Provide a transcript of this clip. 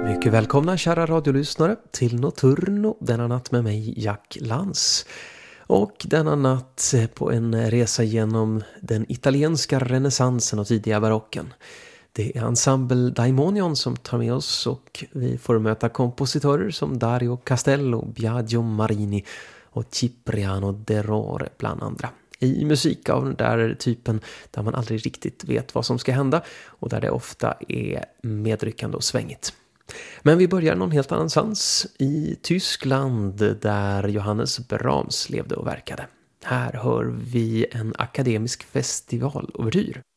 Mycket välkomna kära radiolyssnare till Notturno denna natt med mig Jack Lantz. Och denna natt på en resa genom den italienska renässansen och tidiga barocken. Det är ensemble Daimonion som tar med oss och vi får möta kompositörer som Dario Castello, Biagio Marini och Cipriano de Rore bland andra. I musik av den där typen där man aldrig riktigt vet vad som ska hända och där det ofta är medryckande och svängigt. Men vi börjar någon helt annanstans i Tyskland där Johannes Brahms levde och verkade. Här hör vi en akademisk festivalouvertyr.